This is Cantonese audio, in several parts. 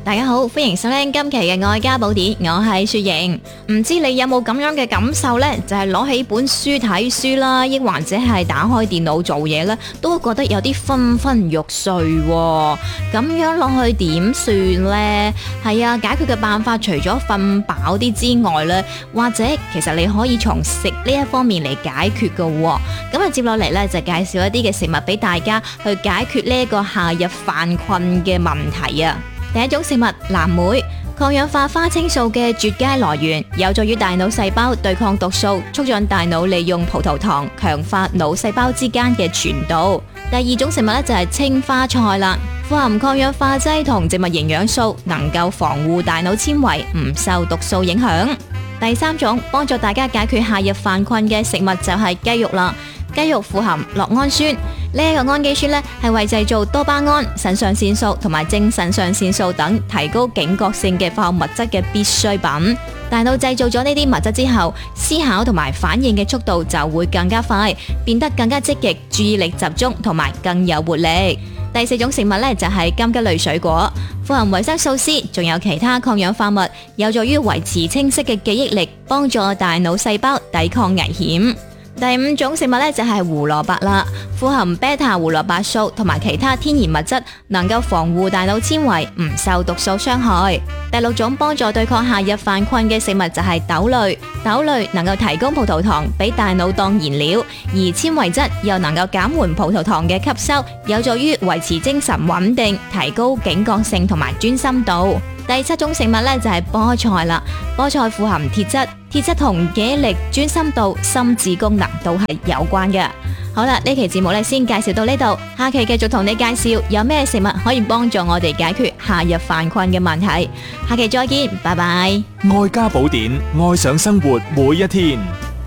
大家好，歡迎收聽今期嘅愛家寶典，我係雪瑩。唔知你有冇咁樣嘅感受呢？就係攞起本書睇書啦，亦或者係打開電腦做嘢呢，都覺得有啲昏昏欲睡喎。咁樣落去點算呢？係啊，解決嘅辦法除咗瞓飽啲之外呢，或者其實你可以從食呢一方面嚟解決㗎喎。咁啊，接落嚟呢，就介紹一啲嘅食物俾大家去解決呢一個夏日犯困嘅問題啊。第一種食物藍莓，抗氧化花青素嘅絕佳來源，有助於大腦細胞對抗毒素，促進大腦利用葡萄糖，強化腦細胞之間嘅傳導。第二種食物呢，就係青花菜啦，富含抗氧化劑同植物營養素，能夠防護大腦纖維唔受毒素影響。第三種幫助大家解決夏日犯困嘅食物就係雞肉啦。雞肉富含酪氨酸，呢一個氨基酸呢係為製造多巴胺、腎上腺素同埋正腎上腺素等提高警覺性嘅化學物質嘅必需品。大腦製造咗呢啲物質之後，思考同埋反應嘅速度就會更加快，變得更加積極，注意力集中同埋更有活力。第四種食物呢，就係柑橘類水果，富含維生素 C， 仲有其他抗氧化物，有助於維持清晰嘅記憶力，幫助大腦細胞抵抗危險。第五種食物呢，就係胡蘿蔔啦，富含 β 胡蘿蔔素同埋其他天然物質，能夠防護大腦纖維唔受毒素傷害。第六種幫助對抗夏日犯困嘅食物就係豆類，豆類能夠提供葡萄糖俾大腦當燃料，而纖維質又能夠減緩葡萄糖嘅吸收，有助於維持精神穩定，提高警覺性同埋專心度。第七種食物呢，就係菠菜啦，菠菜富含鐵質，鐵質同記憶力、專心度、心智功能都係有關嘅。好啦，呢期節目呢先介紹到呢度，下期繼續同你介紹有咩食物可以幫助我哋解決夏日犯困嘅問題。下期再見，拜拜。 愛家寶典，愛上生活每一天。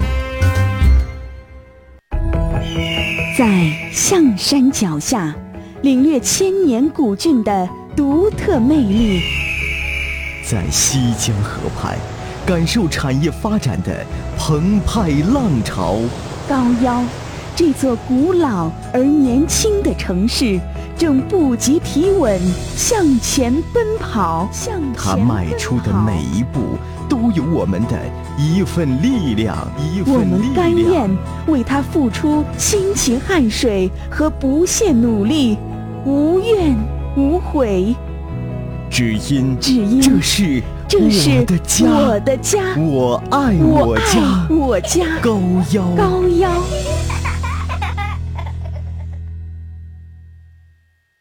在象山腳下，領略千年古郡的獨特魅力。 在西江河畔，感受產業發展的澎湃浪潮。 高腰，這座古老而年輕的城市正不及提穩向前奔跑。 它邁出的每一步都有我們的一份力量， 我們甘願為它付出辛勤汗水和不懈努力，無怨無悔。 只因這是我的家，我愛我家。高腰。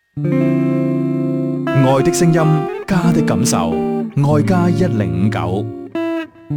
愛的聲音，家的感受，愛家1059。